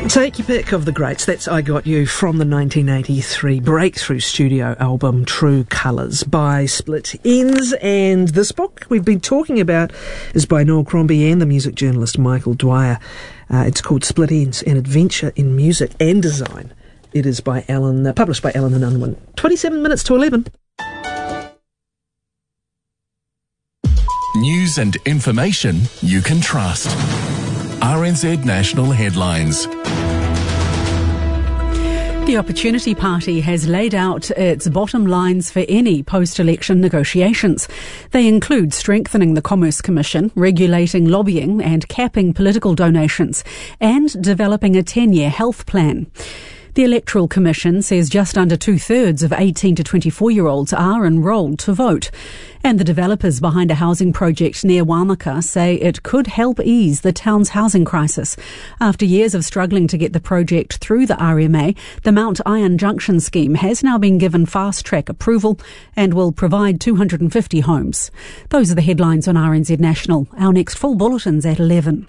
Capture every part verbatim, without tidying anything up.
Take your pick of the greats. That's I Got You from the nineteen eighty-three breakthrough studio album True Colours by Split Enz. And this book we've been talking about is by Noel Crombie and the music journalist Michael Dwyer. Uh, it's called Split Enz, An Adventure in Music and Design. It is by Alan, uh, published by Allen and Unwin. twenty-seven minutes to eleven. News and information you can trust. R N Z National Headlines. The Opportunity Party has laid out its bottom lines for any post-election negotiations. They include strengthening the Commerce Commission, regulating lobbying and capping political donations, and developing a ten-year health plan. The Electoral Commission says just under two-thirds of eighteen to twenty-four-year-olds are enrolled to vote. And the developers behind a housing project near Wāmaka say it could help ease the town's housing crisis. After years of struggling to get the project through the R M A, the Mount Iron Junction scheme has now been given fast-track approval and will provide two hundred fifty homes. Those are the headlines on R N Z National. Our next full bulletin's at eleven.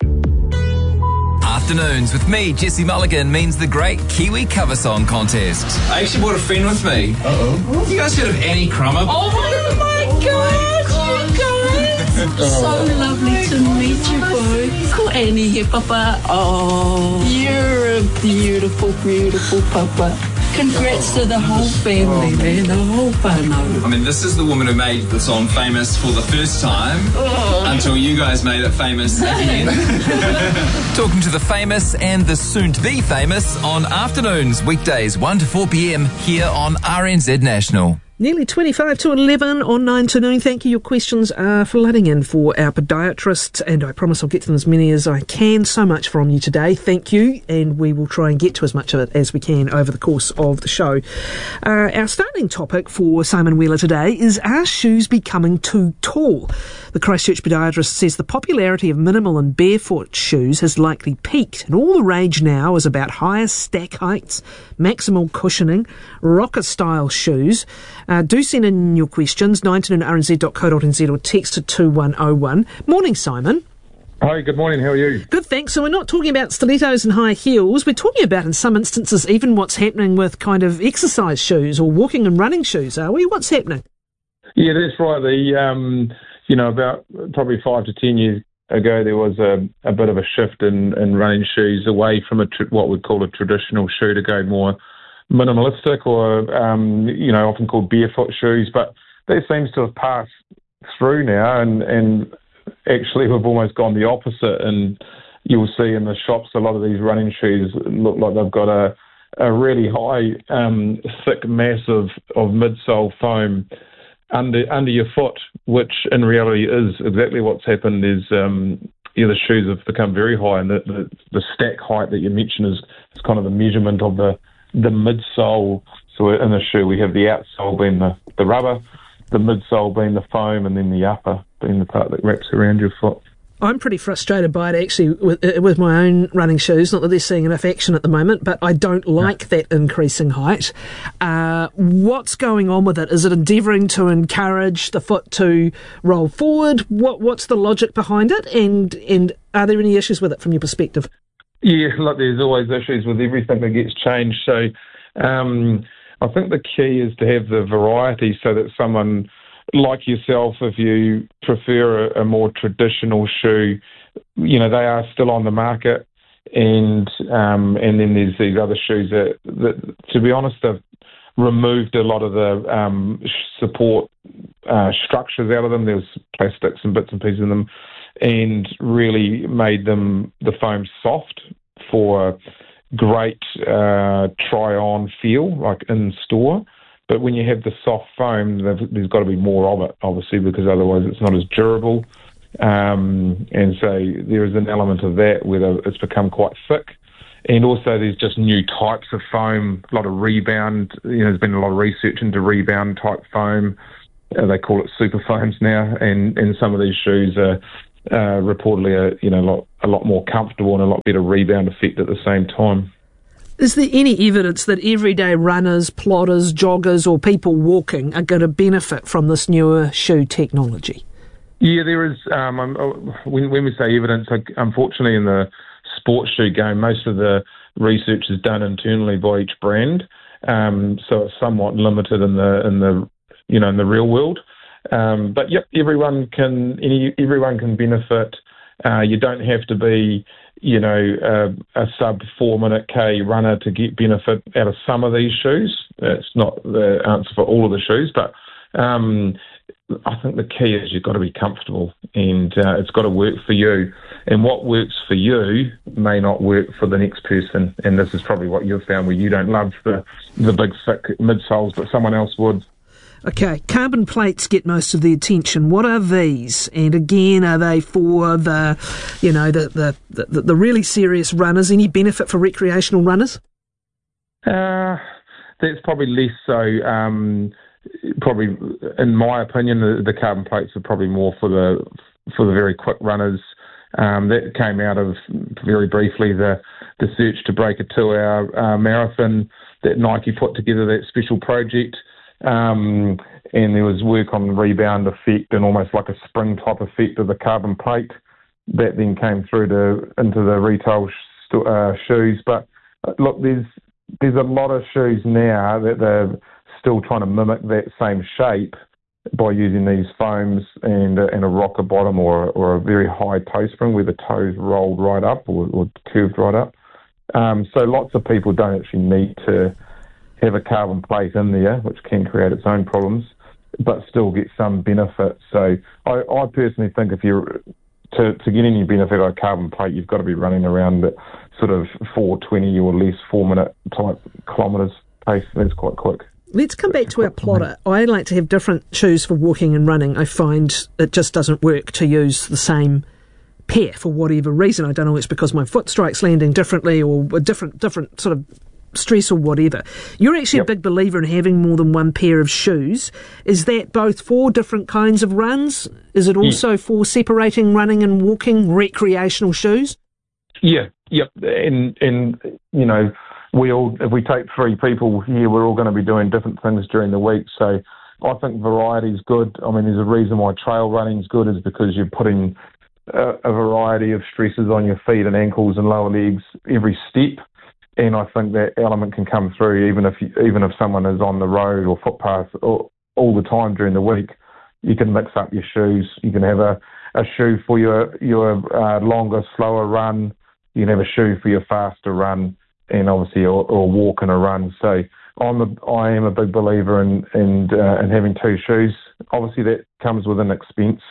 Afternoons with me, Jesse Mulligan, means the Great Kiwi Cover Song Contest. I actually brought a friend with me. Uh-oh. You guys heard of Annie Crummer? Oh my gosh, you guys! So lovely to meet you both. Cool Annie here, Papa. Oh, you're a beautiful, beautiful Papa. Congrats to the whole family, man, the whole whānau. I mean, this is the woman who made the song famous for the first time, oh. until you guys made it famous again. Talking to the famous and the soon-to-be famous on Afternoons, weekdays one to four p.m. here on R N Z National. Nearly twenty-five to eleven on nine to noon. Thank you. Your questions are flooding in for our podiatrists, and I promise I'll get to them as many as I can. So much from you today. Thank you, and we will try and get to as much of it as we can over the course of the show. Uh, our starting topic for Simon Wheeler today is, are shoes becoming too tall? The Christchurch podiatrist says the popularity of minimal and barefoot shoes has likely peaked, and all the rage now is about higher stack heights, maximal cushioning, rocker-style shoes. Uh, do send in your questions, nineteen at r n z dot co dot n z or text to two one oh one. Morning, Simon. Hi, good morning. How are you? Good, thanks. So we're not talking about stilettos and high heels. We're talking about, in some instances, even what's happening with kind of exercise shoes or walking and running shoes, are we? What's happening? Yeah, that's right. The um, you know, about probably five to ten years ago, there was a, a bit of a shift in, in running shoes away from a tr- what we'd call a traditional shoe to go more minimalistic, or um, you know, often called barefoot shoes. But that seems to have passed through now, and, and actually we've almost gone the opposite. And you'll see in the shops a lot of these running shoes look like they've got a, a really high, um, thick mass of, of midsole foam under under your foot, which in reality is exactly what's happened. Is um, yeah, the shoes have become very high, and the, the, the stack height that you mentioned is, is kind of the measurement of the the midsole. So in the shoe we have the outsole being the, the rubber, the midsole being the foam, and then the upper being the part that wraps around your foot. I'm pretty frustrated by it, actually, with, with my own running shoes. Not that they're seeing enough action at the moment, but I don't like yeah. that increasing height. Uh, what's going on with it? Is it endeavouring to encourage the foot to roll forward? What What's the logic behind it? And, and are there any issues with it from your perspective? Yeah, look, there's always issues with everything that gets changed. So um, I think the key is to have the variety so that someone like yourself, if you prefer a, a more traditional shoe, you know, they are still on the market. And um, and then there's these other shoes that, that, to be honest, have removed a lot of the um, support uh, structures out of them. There's plastics and bits and pieces in them, and really made them, the foam, soft for great uh, try-on feel, like in store. But when you have the soft foam, there's got to be more of it, obviously, because otherwise it's not as durable. Um, and so there is an element of that where it's become quite thick. And also there's just new types of foam, a lot of rebound. You know, there's been a lot of research into rebound-type foam. Uh, they call it super foams now. And, and some of these shoes are uh, reportedly are, you know, a lot, a lot more comfortable and a lot better rebound effect at the same time. Is there any evidence that everyday runners, plotters, joggers or people walking are going to benefit from this newer shoe technology? Yeah, there is. Um, when, when we say evidence, like, unfortunately in the sports shoe game, most of the research is done internally by each brand, um, so it's somewhat limited in the in the you know in the real world. Um, but yep, everyone can any, everyone can benefit. Uh, you don't have to be you know a, a sub four minute K runner to get benefit out of some of these shoes. It's not the answer for all of the shoes, but um, I think the key is you've got to be comfortable, and uh, it's got to work for you. And what works for you may not work for the next person. And this is probably what you've found, where you don't love the, the big, thick midsoles, but someone else would. Okay, carbon plates get most of the attention. What are these? And again, are they for the, you know, the the, the, the really serious runners? Any benefit for recreational runners? Uh, that's probably less so. Um, probably, in my opinion, the, the carbon plates are probably more for the for the very quick runners. Um, that came out of, very briefly, the, the search to break a two-hour uh, marathon that Nike put together, that special project. Um, and there was work on the rebound effect and almost like a spring-type effect of the carbon plate that then came through to into the retail sh- uh, shoes. But, uh, look, there's there's a lot of shoes now that they're still trying to mimic that same shape by using these foams and, uh, and a rocker bottom or, or a very high toe spring where the toes rolled right up or, or curved right up. Um, so lots of people don't actually need to have a carbon plate in there, which can create its own problems, but still get some benefit. So I, I personally think if you're to, to get any benefit out of a carbon plate, you've got to be running around at sort of four twenty or less, four-minute type kilometres pace. That's quite quick. Let's come back to our plotter. I like to have different shoes for walking and running. I find it just doesn't work to use the same pair for whatever reason. I don't know, it's because my foot strikes landing differently or a different different sort of stress or whatever. You're actually yep. a big believer in having more than one pair of shoes. Is that both for different kinds of runs? Is it also yeah. for separating running and walking, recreational shoes? Yeah, yep. And, and you know, we all, if we take three people here, we're all going to be doing different things during the week. So I think variety is good. I mean, there's a reason why trail running is good, is because you're putting a, a variety of stresses on your feet and ankles and lower legs every step. And I think that element can come through even if you, even if someone is on the road or footpath all, all the time during the week. You can mix up your shoes. You can have a, a shoe for your your uh, longer, slower run. You can have a shoe for your faster run, and obviously or, or walk and a run. So I'm a, I am a big believer in in, uh, in having two shoes. Obviously that comes with an expense.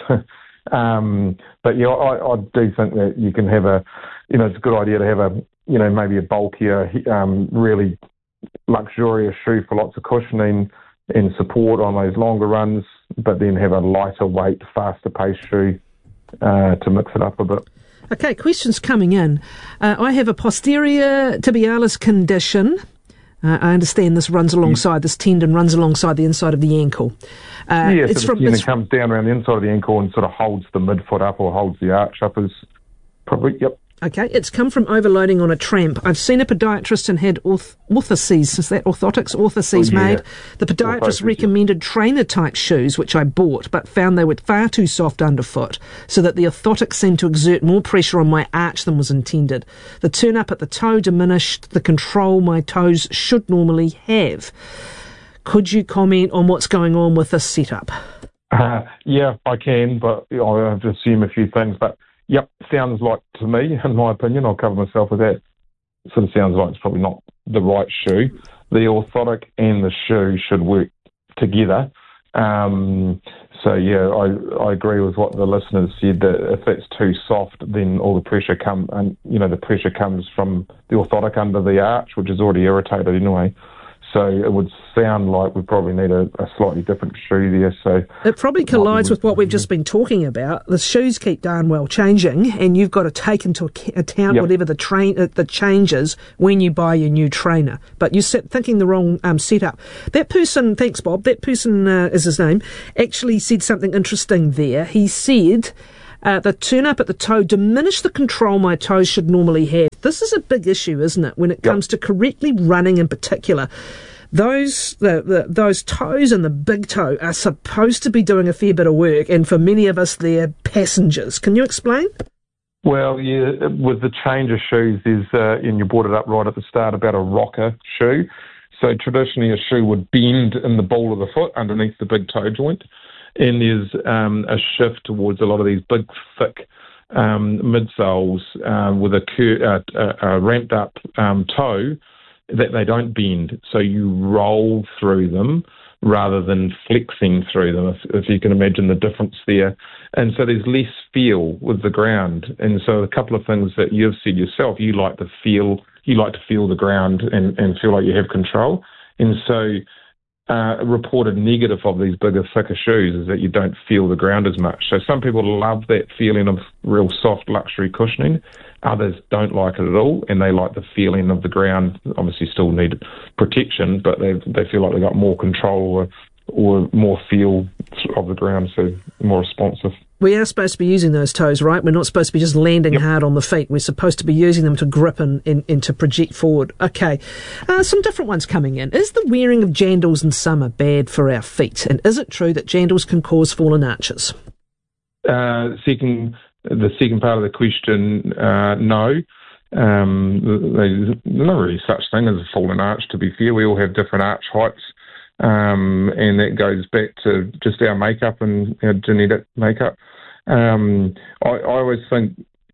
um, but yeah, I, I do think that you can have a, you know, it's a good idea to have a, you know, maybe a bulkier, um, really luxurious shoe for lots of cushioning and support on those longer runs, but then have a lighter weight, faster pace shoe uh, to mix it up a bit. Okay, questions coming in. Uh, I have a posterior tibialis condition. Uh, I understand this runs alongside, this tendon runs alongside the inside of the ankle. Uh, yeah, it's so from, the tendon it's, comes down around the inside of the ankle and sort of holds the midfoot up or holds the arch up is probably, yep. Okay, it's come from overloading on a tramp. I've seen a podiatrist and had orth- orthoses, is that orthotics? Orthoses oh, yeah. made. The podiatrist Orthosis, recommended yeah. trainer-type shoes, which I bought, but found they were far too soft underfoot, so that the orthotics seemed to exert more pressure on my arch than was intended. The turn-up at the toe diminished the control my toes should normally have. Could you comment on what's going on with this setup? Uh, yeah, I can, but you know, I have to assume a few things, but yep, sounds like, to me, in my opinion, I'll cover myself with that, sort of sounds like it's probably not the right shoe. The orthotic and the shoe should work together. Um, so, yeah, I, I agree with what the listeners said, that if it's too soft, then all the pressure come, and you know, the pressure comes from the orthotic under the arch, which is already irritated anyway. So it would sound like we probably need a, a slightly different shoe there. So it probably collides with what we've just been talking about. The shoes keep darn well changing, and you've got to take into account yep. whatever the train uh, the changes when you buy your new trainer. But you're set, thinking the wrong um, setup. That person, thanks Bob, that person uh, is his name, actually said something interesting there. He said, Uh, the turn up at the toe diminished the control my toes should normally have. This is a big issue, isn't it, when it yep. comes to correctly running in particular. Those the, the, those toes and the big toe are supposed to be doing a fair bit of work, and for many of us, they're passengers. Can you explain? Well, yeah, with the change of shoes, there's, uh, and you brought it up right at the start about a rocker shoe. So traditionally a shoe would bend in the ball of the foot underneath the big toe joint, and there's um, a shift towards a lot of these big, thick um, midsoles uh, with a, cur- uh, a, a ramped up um, toe that they don't bend. So you roll through them rather than flexing through them, if, if you can imagine the difference there. And so there's less feel with the ground. And so a couple of things that you've said yourself, you like to feel, you like to feel the ground and, and feel like you have control. And so uh, a reported negative of these bigger, thicker shoes is that you don't feel the ground as much. So some people love that feeling of real soft luxury cushioning. Others don't like it at all, and they like the feeling of the ground. Obviously still need protection, but they they feel like they've got more control or, or more feel of the ground, so more responsive. We are supposed to be using those toes, right? We're not supposed to be just landing yep. hard on the feet. We're supposed to be using them to grip and, and, and to project forward. Okay, uh, some different ones coming in. Is the wearing of jandals in summer bad for our feet? And is it true that jandals can cause fallen arches? Uh, second... The second part of the question, uh, no. Um, there's not really such thing as a fallen arch, to be fair. We all have different arch heights, um, and that goes back to just our makeup and our genetic makeup. Um, I, I always think,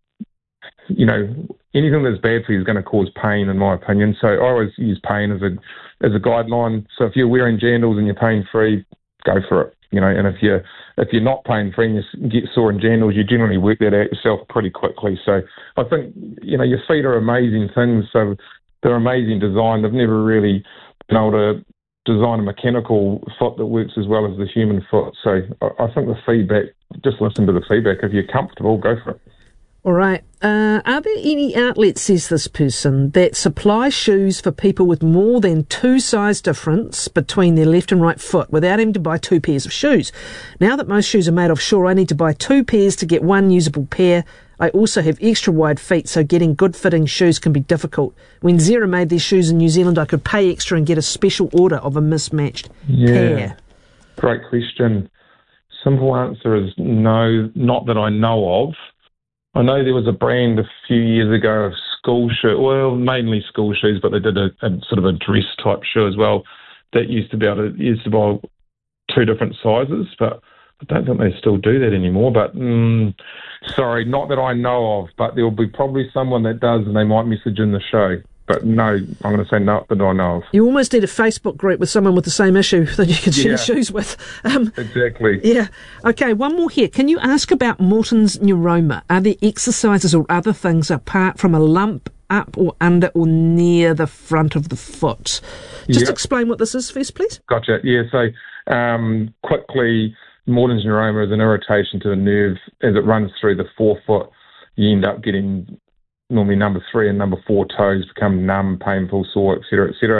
you know, anything that's bad for you is going to cause pain, in my opinion. So I always use pain as a as a guideline. So if you're wearing jandals and you're pain-free, go for it. You know, and if you're if you're not pain-free and you get sore in jandals, you generally work that out yourself pretty quickly. So I think, you know, your feet are amazing things. So they're amazing design. They've never really been able to design a mechanical foot that works as well as the human foot. So I, I think the feedback, just listen to the feedback. If you're comfortable, go for it. All right. Uh, are there any outlets, says this person, that supply shoes for people with more than two size difference between their left and right foot without having to buy two pairs of shoes? Now that most shoes are made offshore, I need to buy two pairs to get one usable pair. I also have extra wide feet, so getting good fitting shoes can be difficult. When Zara made their shoes in New Zealand, I could pay extra and get a special order of a mismatched yeah. pair. Great question. Simple answer is no, not that I know of. I know there was a brand a few years ago of school shoes, well, mainly school shoes, but they did a, a sort of a dress type shoe as well that used to be able to, used to buy two different sizes, but I don't think they still do that anymore. But mm, sorry, not that I know of, but there will be probably someone that does, and they might message in the show. But no, I'm going to say no that I know of. You almost need a Facebook group with someone with the same issue that you can share yeah. shoes with. Um, exactly. Yeah. Okay, one more here. Can you ask about Morton's neuroma? Are there exercises or other things apart from a lump up or under or near the front of the foot? Just yep. explain what this is first, please. Gotcha. Yeah, so um, quickly, Morton's neuroma is an irritation to the nerve as it runs through the forefoot. You end up getting normally number three and number four toes become numb, painful, sore, et cetera, et cetera.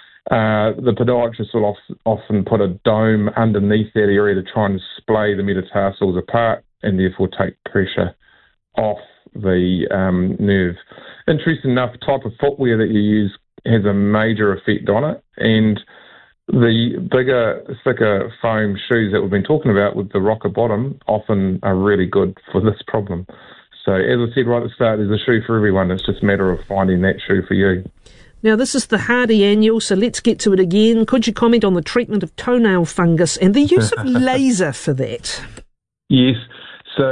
Uh, the podiatrist will off, often put a dome underneath that area to try and splay the metatarsals apart and therefore take pressure off the um, nerve. Interesting enough, the type of footwear that you use has a major effect on it, and the bigger, thicker foam shoes that we've been talking about with the rocker bottom often are really good for this problem. So as I said right at the start, there's a shoe for everyone. It's just a matter of finding that shoe for you. Now, this is the Hardy Annual, so let's get to it again. Could you comment on the treatment of toenail fungus and the use of laser for that? Yes. So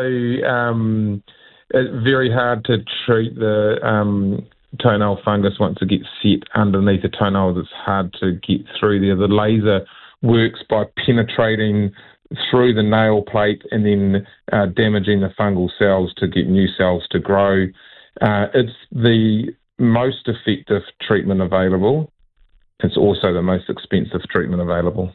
um, it's very hard to treat the um, toenail fungus once it gets set underneath the toenails. It's hard to get through there. The laser works by penetrating through the nail plate and then uh, damaging the fungal cells to get new cells to grow. Uh, it's the most effective treatment available. It's also the most expensive treatment available.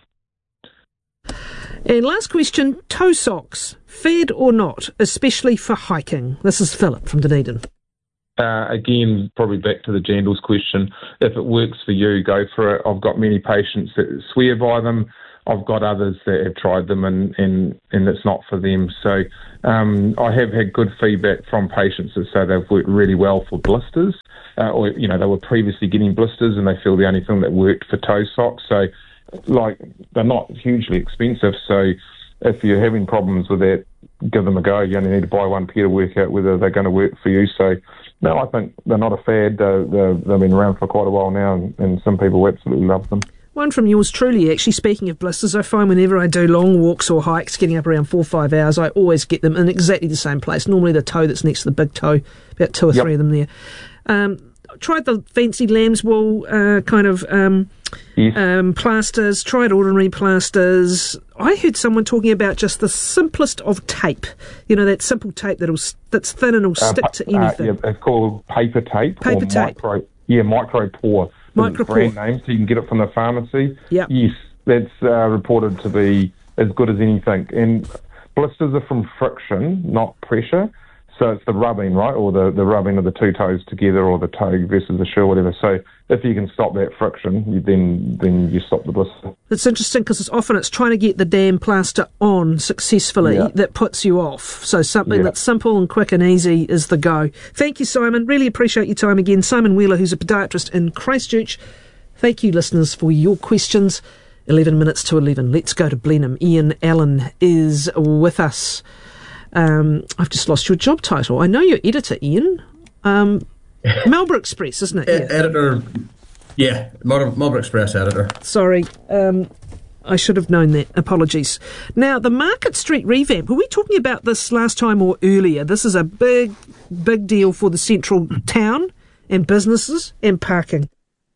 And last question, toe socks, fed or not, especially for hiking? This is Philip from Dunedin. Uh, again, probably back to the jandals question. If it works for you, go for it. I've got many patients that swear by them. I've got others that have tried them and, and, and it's not for them. So um, I have had good feedback from patients that say they've worked really well for blisters, uh, or, you know, they were previously getting blisters and they feel the only thing that worked for toe socks. So, like, they're not hugely expensive. So if you're having problems with that, give them a go. You only need to buy one pair to work out whether they're going to work for you. So, no, I think they're not a fad. Uh, they're, they've been around for quite a while now, and, and some people absolutely love them. One from yours truly, actually. Speaking of blisters, I find whenever I do long walks or hikes, getting up around four or five hours, I always get them in exactly the same place. Normally the toe that's next to the big toe, about two or Yep. three of them there. Um, tried the fancy lamb's wool uh, kind of um, Yes. um, plasters, tried ordinary plasters. I heard someone talking about just the simplest of tape. You know, that simple tape that'll that's thin and will Uh, stick pa- to anything. Uh, yeah, it's called paper tape. Paper or tape. Micro, yeah, micro pore. Micro brand pore. name, so you can get it from the pharmacy. Yep. Yes, that's uh, reported to be as good as anything. And blisters are from friction, not pressure. So it's the rubbing, right, or the, the rubbing of the two toes together, or the toe versus the shoe, or whatever. So if you can stop that friction, you then then you stop the blister. It's interesting because it's often it's trying to get the damn plaster on successfully Yeah. that puts you off. So something Yeah. that's simple and quick and easy is the go. Thank you, Simon. Really appreciate your time again. Simon Wheeler, who's a podiatrist in Christchurch. Thank you, listeners, for your questions. eleven minutes to eleven. Let's go to Blenheim. Ian Allen is with us. Um, I've just lost your job title. I know you're editor, Ian. Um, Marlborough Express, isn't it? E- editor, yeah, Marlborough, Marlborough Express editor. Sorry, um, I should have known that. Apologies. Now, the Market Street revamp, were we talking about this last time or earlier? This is a big, big deal for the central town and businesses and parking.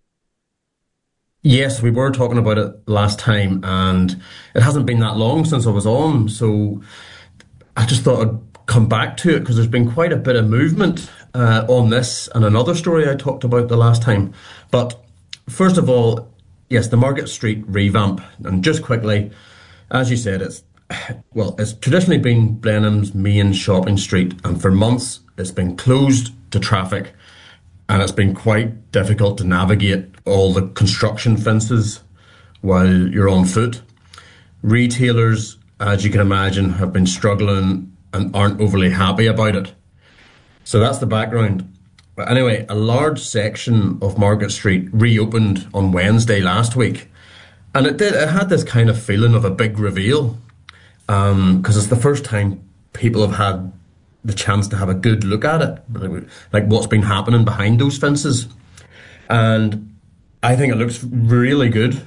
Yes, we were talking about it last time, and it hasn't been that long since I was on, so I just thought I'd come back to it because there's been quite a bit of movement uh, on this and another story I talked about the last time. But first of all, yes, the Market Street revamp. And just quickly, as you said, it's well, it's traditionally been Blenheim's main shopping street, and for months it's been closed to traffic, and it's been quite difficult to navigate all the construction fences while you're on foot. Retailers, as you can imagine, have been struggling and aren't overly happy about it. So that's the background. But anyway, a large section of Market Street reopened on Wednesday last week. And it did. It had this kind of feeling of a big reveal, because um, it's the first time people have had the chance to have a good look at it, like what's been happening behind those fences. And I think it looks really good.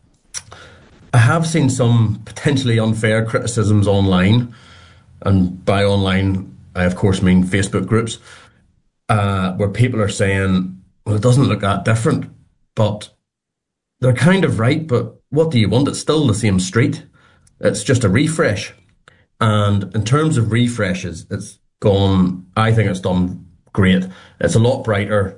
I have seen some potentially unfair criticisms online, and by online, I of course mean Facebook groups, uh, where people are saying, well, it doesn't look that different, but they're kind of right, but what do you want? It's still the same street. It's just a refresh. And in terms of refreshes, it's gone, I think it's done great. It's a lot brighter,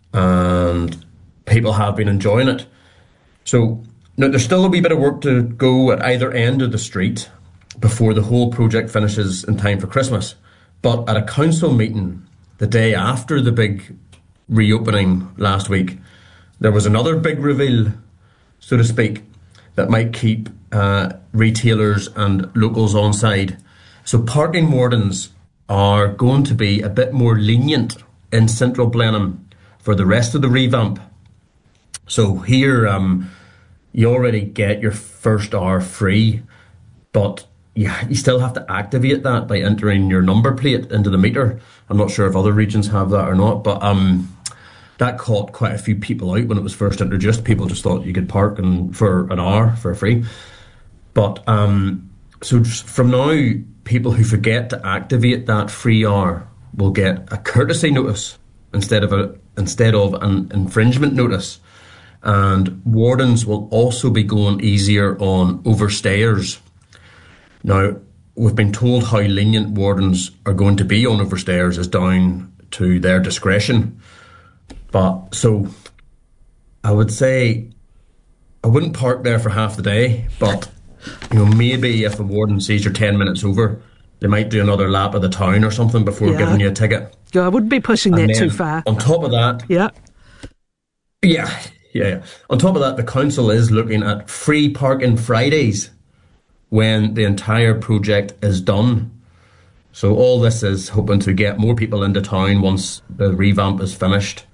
and people have been enjoying it. So, now, there's still a wee bit of work to go at either end of the street before the whole project finishes in time for Christmas. But at a council meeting the day after the big reopening last week, there was another big reveal, so to speak, that might keep uh, retailers and locals on side. So parking wardens are going to be a bit more lenient in central Blenheim for the rest of the revamp. So here, um, you already get your first hour free, but you, you still have to activate that by entering your number plate into the meter. I'm not sure if other regions have that or not, but um, that caught quite a few people out when it was first introduced. People just thought you could park and for an hour for free. But um, so from now, people who forget to activate that free hour will get a courtesy notice instead of a instead of an infringement notice. And wardens will also be going easier on overstayers. Now, we've been told how lenient wardens are going to be on overstayers is down to their discretion. But so I would say I wouldn't park there for half the day, but you know, maybe if a warden sees you're ten minutes over, they might do another lap of the town or something before Yeah. giving you a ticket. Yeah, I wouldn't be pushing And that then too far. On top of that, Yeah. yeah, yeah, yeah. On top of that, the council is looking at free parking Fridays when the entire project is done. So all this is hoping to get more people into town once the revamp is finished.